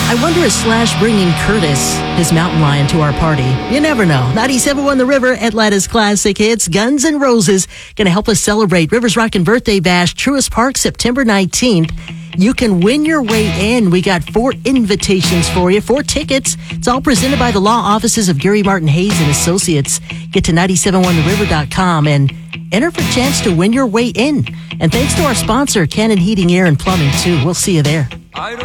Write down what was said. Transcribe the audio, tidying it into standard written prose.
I wonder is Slash bringing Curtis, his mountain lion, to our party? You never know. 97.1 The River, Atlanta's classic hits. Guns N' Roses going to help us celebrate Rivers Rockin' Birthday Bash, Truist Park, September 19th. You can win your way in. We got 4 invitations for you, 4 tickets. It's all presented by the law offices of Gary Martin Hayes and Associates. Get to 971theriver.com and enter for a chance to win your way in. And thanks to our sponsor, Cannon Heating, Air, and Plumbing, too. We'll see you there.